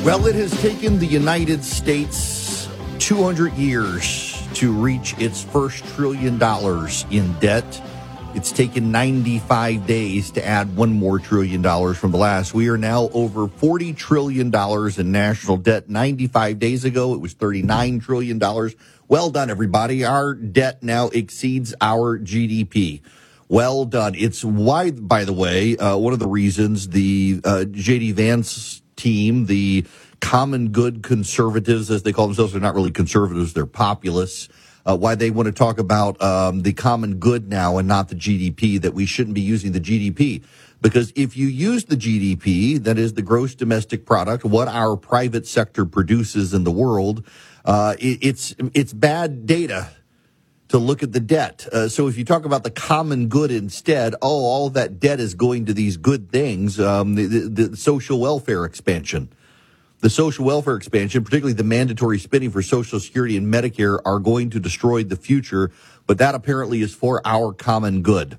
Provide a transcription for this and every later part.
Well, it has taken the United States 200 years to reach its first $1 trillion in debt. It's taken 95 days to add one more $1 trillion from the last. We are now over $40 trillion in national debt. 95 days ago, it was $39 trillion. Well done, everybody. Our debt now exceeds our GDP. Well done. It's why, by the way, one of the reasons the J.D. Vance team, the common good conservatives, as they call themselves, they're not really conservatives, they're populists, why they want to talk about the common good now and not the GDP, that we shouldn't be using the GDP. Because if you use the GDP, that is the gross domestic product, what our private sector produces in the world, it's bad data to look at the debt. So if you talk about the common good instead, all that debt is going to these good things, the social welfare expansion. The social welfare expansion, particularly the mandatory spending for Social Security and Medicare, are going to destroy the future, but that apparently is for our common good.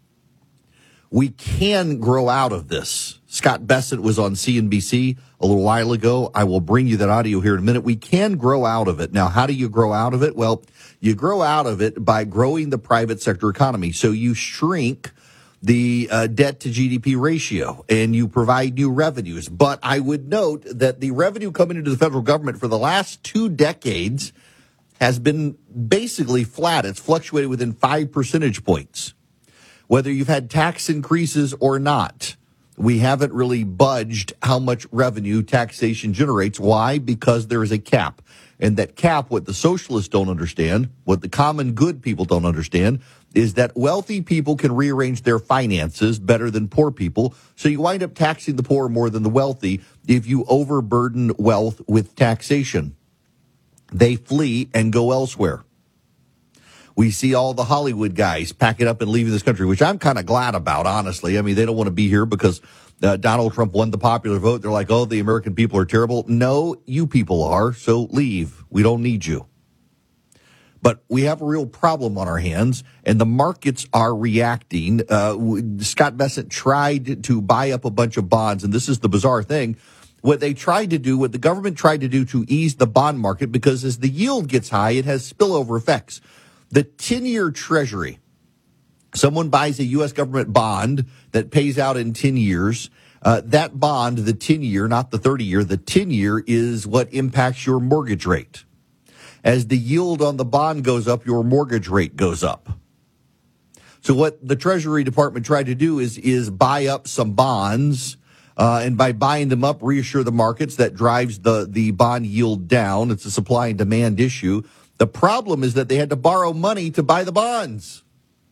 We can grow out of this. Scott Bessent was on CNBC a little while ago. I will bring you that audio here in a minute. We can grow out of it. Now, how do you grow out of it? Well, you grow out of it by growing the private sector economy. So you shrink the debt to GDP ratio and you provide new revenues. But I would note that the revenue coming into the federal government for the last 2 decades has been basically flat. It's fluctuated within 5 percentage points. Whether you've had tax increases or not, we haven't really budged how much revenue taxation generates. Why? Because there is a cap. And that cap, what the socialists don't understand, what the common good people don't understand, is that wealthy people can rearrange their finances better than poor people. So you wind up taxing the poor more than the wealthy if you overburden wealth with taxation. They flee and go elsewhere. We see all the Hollywood guys packing up and leaving this country, which I'm kind of glad about, honestly. I mean, they don't want to be here because Donald Trump won the popular vote. They're like, oh, the American people are terrible. No, you people are, so leave. We don't need you. But we have a real problem on our hands, and the markets are reacting. Scott Bessent tried to buy up a bunch of bonds, and this is the bizarre thing. What the government tried to do to ease the bond market, because as the yield gets high, it has spillover effects. The 10-year Treasury, someone buys a U.S. government bond that pays out in 10 years. That bond, the 10-year, not the 30-year, the 10-year is what impacts your mortgage rate. As the yield on the bond goes up, your mortgage rate goes up. So what the Treasury Department tried to do is buy up some bonds, and by buying them up, reassure the markets. That drives the bond yield down. It's a supply and demand issue. The problem is that they had to borrow money to buy the bonds.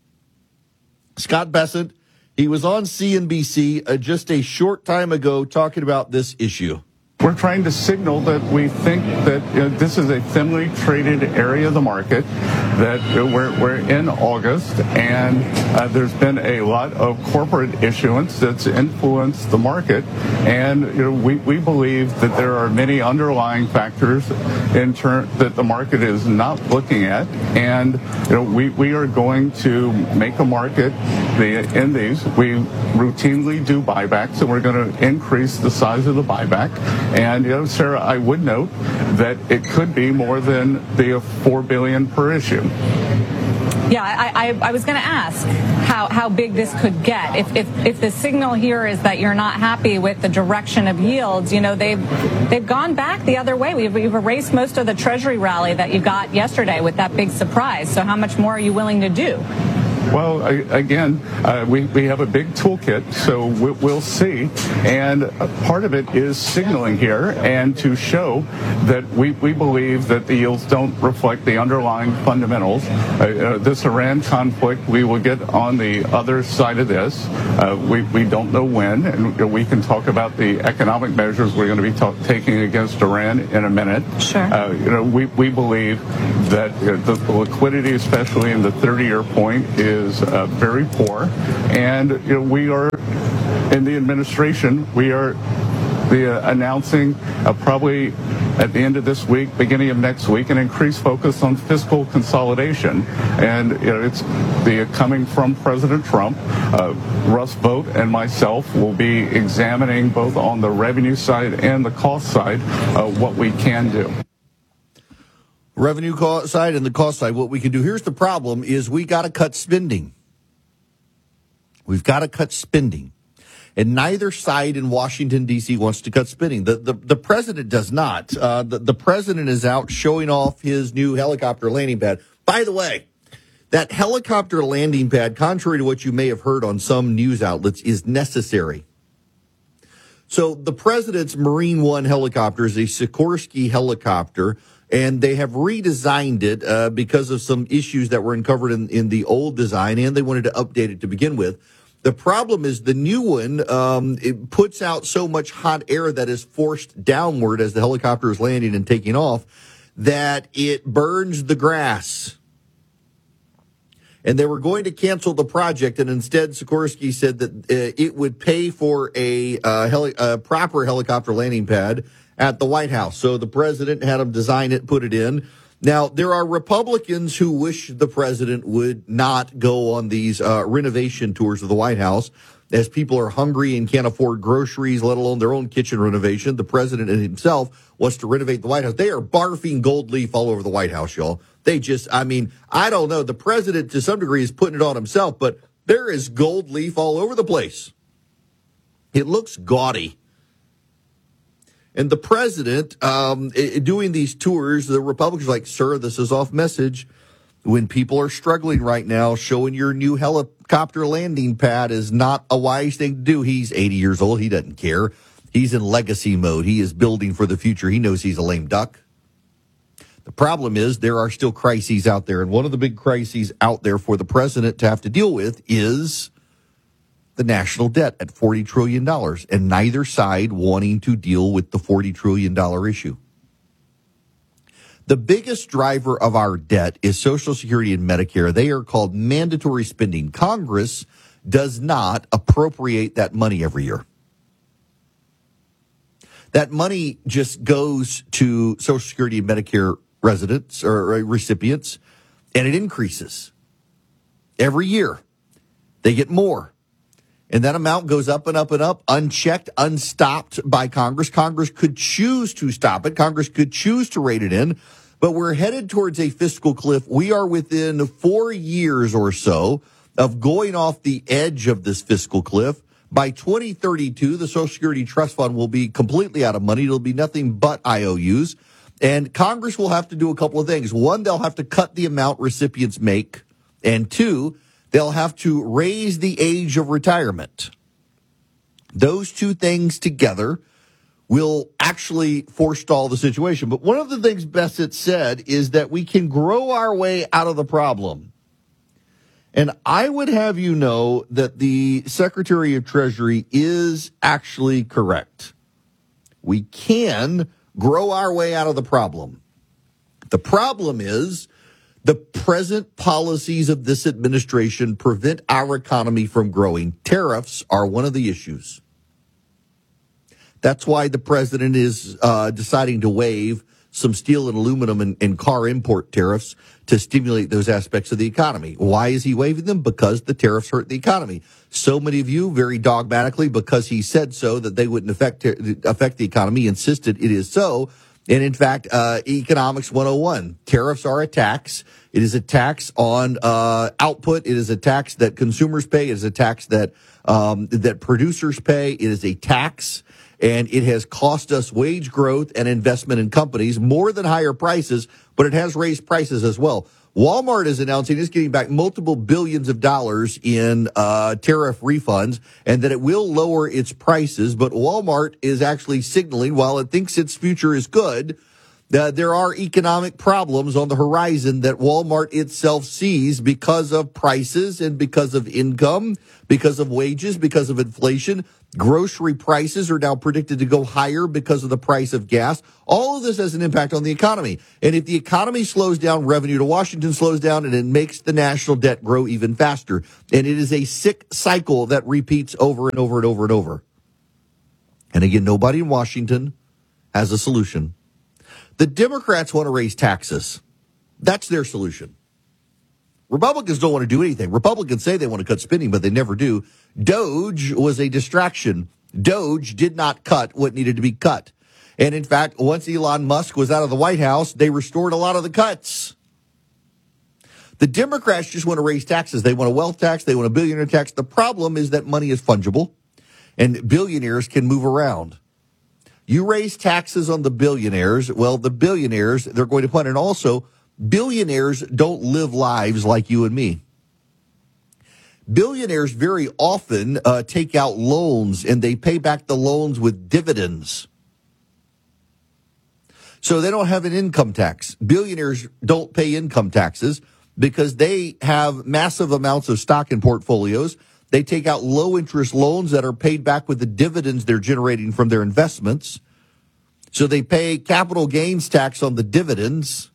Scott Bessent, he was on CNBC just a short time ago talking about this issue. We're trying to signal that we think that this is a thinly traded area of the market, that we're in August, and there's been a lot of corporate issuance that's influenced the market, and we believe that there are many underlying factors that the market is not looking at, and we are going to make a market in these. We routinely do buybacks, and we're going to increase the size of the buyback. And, Sarah, I would note that it could be more than the $4 billion per issue. Yeah, I was going to ask how big this could get. If the signal here is that you're not happy with the direction of yields, they've gone back the other way. We've erased most of the Treasury rally that you got yesterday with that big surprise. So how much more are you willing to do? Well, again, we have a big toolkit, so we'll see. And part of it is signaling here and to show that we believe that the yields don't reflect the underlying fundamentals. This Iran conflict, we will get on the other side of this. We don't know when, and we can talk about the economic measures we're going to be taking against Iran in a minute. Sure. We believe that the liquidity, especially in the 30-year point, is very poor, and we are in the administration. We are announcing probably at the end of this week, beginning of next week, an increased focus on fiscal consolidation. And it's coming from President Trump. Russ Vought and myself will be examining both on the revenue side and the cost side what we can do. Revenue side and the cost side, what we can do. Here's the problem is we got to cut spending. We've got to cut spending. And neither side in Washington, D.C. wants to cut spending. The president does not. The president is out showing off his new helicopter landing pad. By the way, that helicopter landing pad, contrary to what you may have heard on some news outlets, is necessary. So the president's Marine One helicopter is a Sikorsky helicopter, and they have redesigned it because of some issues that were uncovered in the old design, and they wanted to update it to begin with. The problem is the new one, it puts out so much hot air that is forced downward as the helicopter is landing and taking off that it burns the grass. And they were going to cancel the project, and instead Sikorsky said that it would pay for a proper helicopter landing pad at the White House. So the president had them design it, put it in. Now, there are Republicans who wish the president would not go on these renovation tours of the White House as people are hungry and can't afford groceries, let alone their own kitchen renovation. The president himself wants to renovate the White House. They are barfing gold leaf all over the White House, y'all. They just, I don't know. The president, to some degree, is putting it on himself, but there is gold leaf all over the place. It looks gaudy. And the president, doing these tours, the Republicans are like, sir, this is off message. When people are struggling right now, showing your new helicopter landing pad is not a wise thing to do. He's 80 years old. He doesn't care. He's in legacy mode. He is building for the future. He knows he's a lame duck. The problem is there are still crises out there. And one of the big crises out there for the president to have to deal with is the national debt at $40 trillion, and neither side wanting to deal with the $40 trillion issue. The biggest driver of our debt is Social Security and Medicare. They are called mandatory spending. Congress does not appropriate that money every year. That money just goes to Social Security and Medicare residents or recipients, and it increases every year. They get more. And that amount goes up and up and up, unchecked, unstopped by Congress. Congress could choose to stop it. Congress could choose to rate it in. But we're headed towards a fiscal cliff. We are within 4 years or so of going off the edge of this fiscal cliff. By 2032, the Social Security Trust Fund will be completely out of money. It'll be nothing but IOUs. And Congress will have to do a couple of things. One, they'll have to cut the amount recipients make. And two, they'll have to raise the age of retirement. Those two things together will actually forestall the situation. But one of the things Bassett said is that we can grow our way out of the problem. And I would have you know that the Secretary of Treasury is actually correct. We can grow our way out of the problem. The problem is the present policies of this administration prevent our economy from growing. Tariffs are one of the issues. That's why the president is deciding to waive some steel and aluminum and car import tariffs to stimulate those aspects of the economy. Why is he waiving them? Because the tariffs hurt the economy. So many of you, very dogmatically, because he said so, that they wouldn't affect the economy, insisted it is so. And in fact, Economics 101, tariffs are a tax. It is a tax on output. It is a tax that consumers pay. It is a tax that producers pay. It is a tax, and it has cost us wage growth and investment in companies more than higher prices, but it has raised prices as well. Walmart is announcing it's getting back multiple billions of dollars in tariff refunds and that it will lower its prices. But Walmart is actually signaling, while it thinks its future is good, that there are economic problems on the horizon that Walmart itself sees because of prices and because of income, because of wages, because of inflation. Grocery prices are now predicted to go higher because of the price of gas. All of this has an impact on the economy. And if the economy slows down, revenue to Washington slows down, and it makes the national debt grow even faster. And it is a sick cycle that repeats over and over and over and over. And again, nobody in Washington has a solution. The Democrats want to raise taxes. That's their solution. Republicans don't want to do anything. Republicans say they want to cut spending, but they never do. DOGE was a distraction. DOGE did not cut what needed to be cut. And in fact, once Elon Musk was out of the White House, they restored a lot of the cuts. The Democrats just want to raise taxes. They want a wealth tax. They want a billionaire tax. The problem is that money is fungible and billionaires can move around. You raise taxes on the billionaires. Well, the billionaires, they're going to fund. And also, billionaires don't live lives like you and me. Billionaires very often take out loans and they pay back the loans with dividends. So they don't have an income tax. Billionaires don't pay income taxes because they have massive amounts of stock in portfolios. They take out low interest loans that are paid back with the dividends they're generating from their investments. So they pay capital gains tax on the dividends.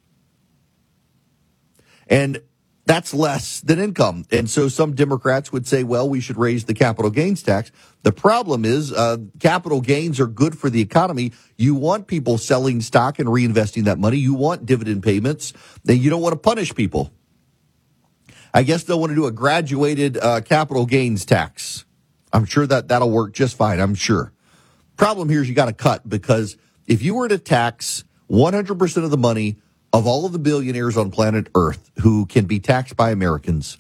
And that's less than income. And so some Democrats would say, well, we should raise the capital gains tax. The problem is capital gains are good for the economy. You want people selling stock and reinvesting that money. You want dividend payments. Then you don't want to punish people. I guess they'll want to do a graduated capital gains tax. I'm sure that'll work just fine, I'm sure. Problem here is you got to cut, because if you were to tax 100% of the money of all of the billionaires on planet Earth who can be taxed by Americans,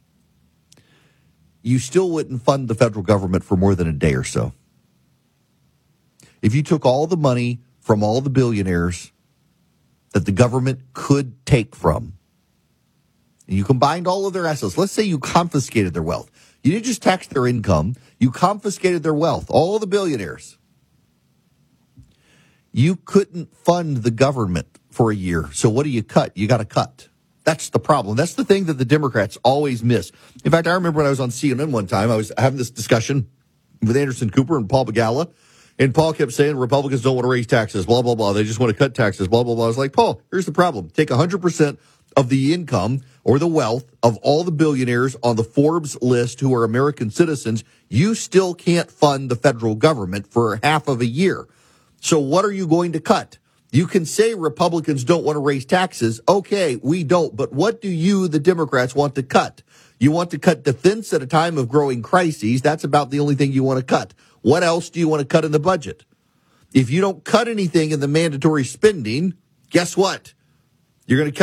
you still wouldn't fund the federal government for more than a day or so. If you took all the money from all the billionaires that the government could take from, and you combined all of their assets, let's say you confiscated their wealth. You didn't just tax their income, you confiscated their wealth, all the billionaires. You couldn't fund the government for a year. So what do you cut? You got to cut. That's the problem. That's the thing that the Democrats always miss. In fact, I remember when I was on CNN one time, I was having this discussion with Anderson Cooper and Paul Begala, and Paul kept saying Republicans don't want to raise taxes, blah, blah, blah. They just want to cut taxes, blah, blah, blah. I was like, Paul, here's the problem. Take 100% of the income or the wealth of all the billionaires on the Forbes list who are American citizens. You still can't fund the federal government for half of a year. So what are you going to cut? You can say Republicans don't want to raise taxes. Okay, we don't. But what do you, the Democrats, want to cut? You want to cut defense at a time of growing crises. That's about the only thing you want to cut. What else do you want to cut in the budget? If you don't cut anything in the mandatory spending, guess what? You're going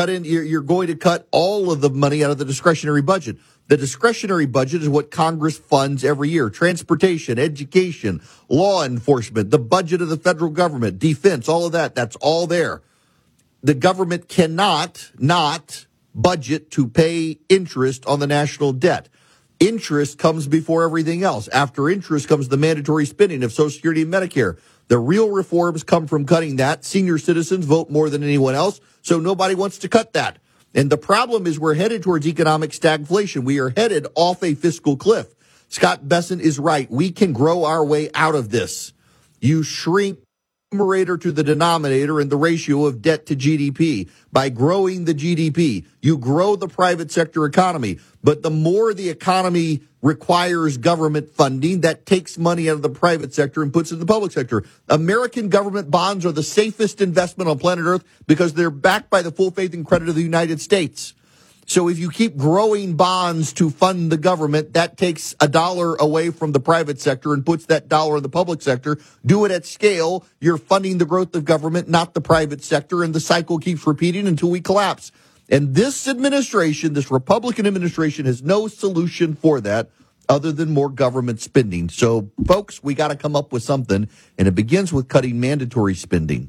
to cut all of the money out of the discretionary budget. The discretionary budget is what Congress funds every year. Transportation, education, law enforcement, the budget of the federal government, defense, all of that. That's all there. The government cannot not budget to pay interest on the national debt. Interest comes before everything else. After interest comes the mandatory spending of Social Security and Medicare. The real reforms come from cutting that. Senior citizens vote more than anyone else, so nobody wants to cut that. And the problem is we're headed towards economic stagflation. We are headed off a fiscal cliff. Scott Bessent is right. We can grow our way out of this. You shrink the numerator to the denominator in the ratio of debt to GDP. By growing the GDP, you grow the private sector economy. But the more the economy requires government funding, that takes money out of the private sector and puts it in the public sector. American government bonds are the safest investment on planet Earth because they're backed by the full faith and credit of the United States. So if you keep growing bonds to fund the government, that takes a dollar away from the private sector and puts that dollar in the public sector. Do it at scale. You're funding the growth of government, not the private sector, and the cycle keeps repeating until we collapse. And this administration, this Republican administration, has no solution for that other than more government spending. So, folks, we got to come up with something, and it begins with cutting mandatory spending.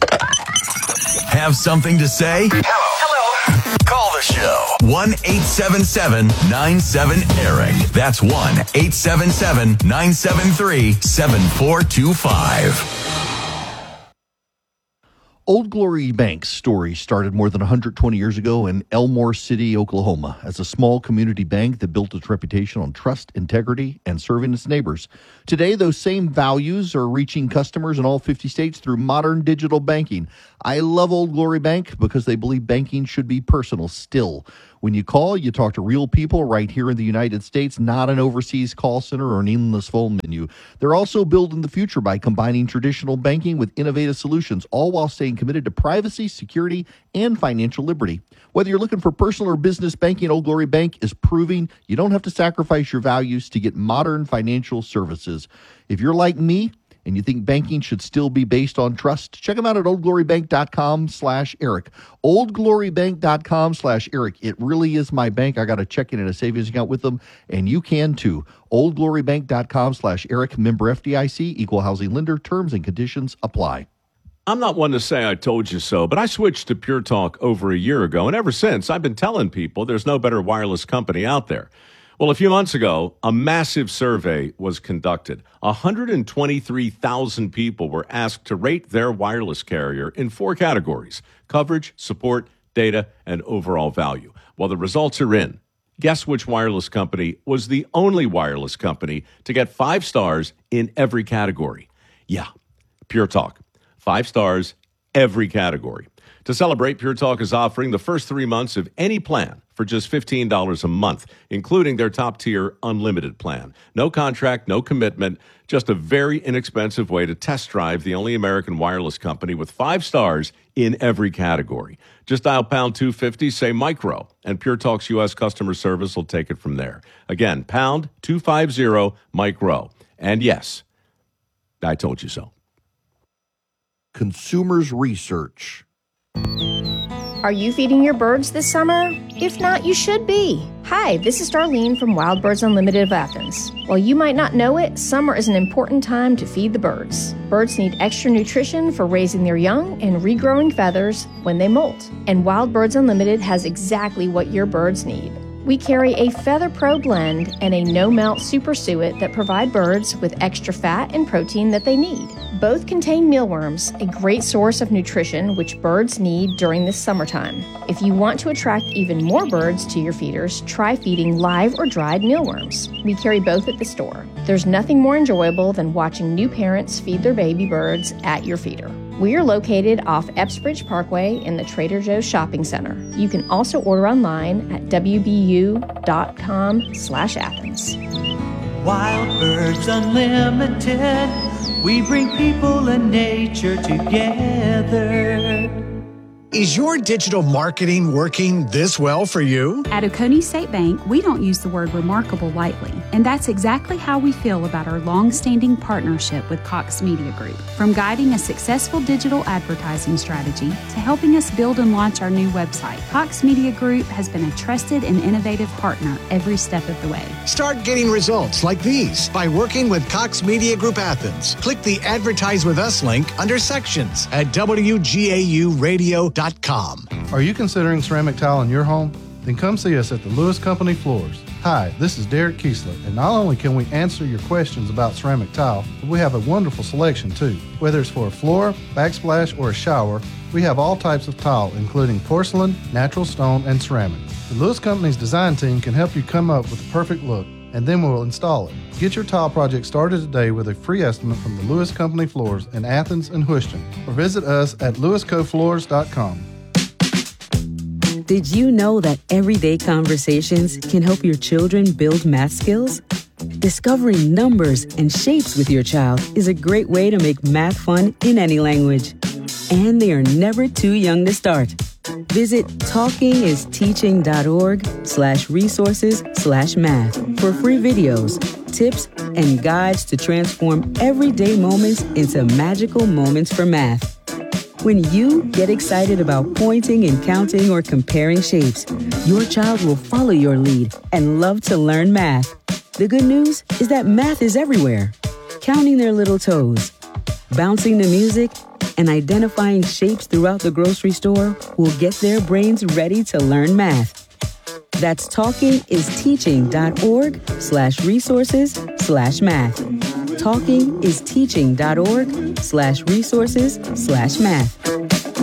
Have something to say? Hello. Call the show. 1-877-97-ERIC. That's 1-877-973-7425. Old Glory Bank's story started more than 120 years ago in Elmore City, Oklahoma, as a small community bank that built its reputation on trust, integrity, and serving its neighbors. Today, those same values are reaching customers in all 50 states through modern digital banking. I love Old Glory Bank because they believe banking should be personal still. When you call, you talk to real people right here in the United States, not an overseas call center or an endless phone menu. They're also building the future by combining traditional banking with innovative solutions, all while staying committed to privacy, security, and financial liberty. Whether you're looking for personal or business banking, Old Glory Bank is proving you don't have to sacrifice your values to get modern financial services. If you're like me, and you think banking should still be based on trust, check them out at oldglorybank.com/Eric. oldglorybank.com/Eric. It really is my bank. I got a checking and a savings account with them, and you can too. oldglorybank.com/Eric. Member FDIC, equal housing lender. Terms and conditions apply. I'm not one to say I told you so, but I switched to Pure Talk over a year ago, and ever since, I've been telling people there's no better wireless company out there. Well, a few months ago, a massive survey was conducted. 123,000 people were asked to rate their wireless carrier in 4 categories: coverage, support, data, and overall value. Well, the results are in. Guess which wireless company was the only wireless company to get 5 stars in every category? Yeah, Pure Talk. 5 stars, every category. To celebrate, Pure Talk is offering the first 3 months of any plan for just $15 a month, including their top-tier unlimited plan. No contract, no commitment, just a very inexpensive way to test drive the only American wireless company with 5 stars in every category. Just dial pound 250, say micro, and Pure Talk's U.S. customer service will take it from there. Again, pound 250 micro. And yes, I told you so. Consumers Research. Are you feeding your birds this summer? If not, you should be. Hi, this is Darlene from Wild Birds Unlimited of Athens. While you might not know it, summer is an important time to feed the birds. Birds need extra nutrition for raising their young and regrowing feathers when they molt. And Wild Birds Unlimited has exactly what your birds need. We carry a Feather Pro blend and a no-melt super suet that provide birds with extra fat and protein that they need. Both contain mealworms, a great source of nutrition which birds need during this summertime. If you want to attract even more birds to your feeders, try feeding live or dried mealworms. We carry both at the store. There's nothing more enjoyable than watching new parents feed their baby birds at your feeder. We are located off Epsbridge Parkway in the Trader Joe's Shopping Center. You can also order online at wbu.com/Athens. Wild Birds Unlimited, we bring people and nature together. Is your digital marketing working this well for you? At Oconee State Bank, we don't use the word remarkable lightly, and that's exactly how we feel about our long-standing partnership with Cox Media Group. From guiding a successful digital advertising strategy to helping us build and launch our new website, Cox Media Group has been a trusted and innovative partner every step of the way. Start getting results like these by working with Cox Media Group Athens. Click the Advertise with Us link under Sections at WGAUradio.com. Are you considering ceramic tile in your home? Then come see us at the Lewis Company Floors. Hi, this is Derek Kiesler, and not only can we answer your questions about ceramic tile, but we have a wonderful selection too. Whether it's for a floor, backsplash, or a shower, we have all types of tile, including porcelain, natural stone, and ceramic. The Lewis Company's design team can help you come up with the perfect look, and then we'll install it. Get your tile project started today with a free estimate from the Lewis Company Floors in Athens and Houston, or visit us at lewiscofloors.com. Did you know that everyday conversations can help your children build math skills? Discovering numbers and shapes with your child is a great way to make math fun in any language. And they are never too young to start. Visit talkingisteaching.org/resources/math for free videos, tips, and guides to transform everyday moments into magical moments for math. When you get excited about pointing and counting or comparing shapes, your child will follow your lead and love to learn math. The good news is that math is everywhere. Counting their little toes, bouncing the music, and identifying shapes throughout the grocery store will get their brains ready to learn math. That's talkingisteaching.org/resources/math. Talkingisteaching.org/resources/math.